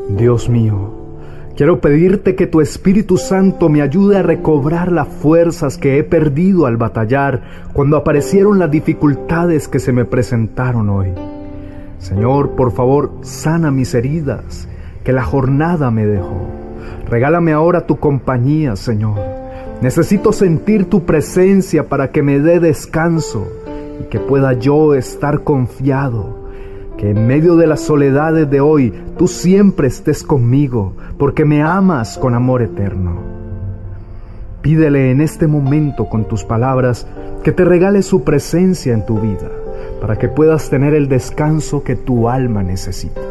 Dios mío, quiero pedirte que tu Espíritu Santo me ayude a recobrar las fuerzas que he perdido al batallar cuando aparecieron las dificultades que se me presentaron hoy. Señor, por favor, sana mis heridas que la jornada me dejó. Regálame ahora tu compañía, Señor. Necesito sentir tu presencia para que me dé descanso y que pueda yo estar confiado, que en medio de las soledades de hoy tú siempre estés conmigo, porque me amas con amor eterno. Pídele en este momento con tus palabras que te regale su presencia en tu vida, para que puedas tener el descanso que tu alma necesita.